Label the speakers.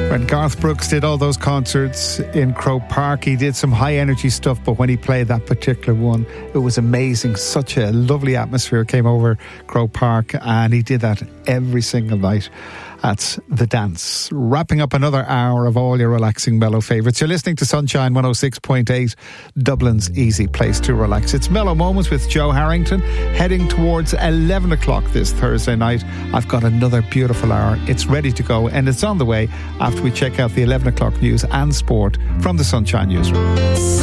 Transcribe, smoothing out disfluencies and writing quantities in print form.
Speaker 1: When Garth Brooks did all those concerts in Croke Park, he did some high energy stuff, but when he played that particular one, it was amazing. Such a lovely atmosphere came over Croke Park, and he did that every single night at the dance. Wrapping up another hour of all your relaxing mellow favourites. You're listening to Sunshine 106.8, Dublin's easy place to relax. It's Mellow Moments with Joe Harrington, heading towards 11 o'clock this Thursday night. I've got another beautiful hour. It's ready to go, and it's on the way after we check out the 11 o'clock news and sport from the Sunshine Newsroom.